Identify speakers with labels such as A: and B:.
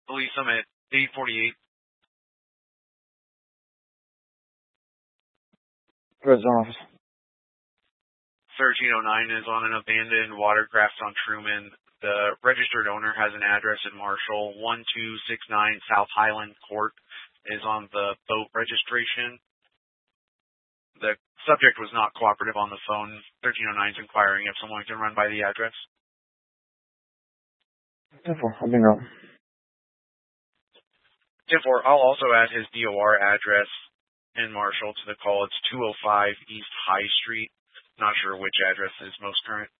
A: Police, I'm at 848.
B: Red Zone office.
A: 1309 is on an abandoned watercraft on Truman. The registered owner has an address in Marshall. 1269 South Highland Court is on the boat registration. The subject was not cooperative on the phone. 1309 is inquiring if someone can run by the address.
B: 10-4, I'll be out.
A: 10-4, I'll also add his DOR address in Marshall to the call. It's 205 East High Street. Not sure which address is most current.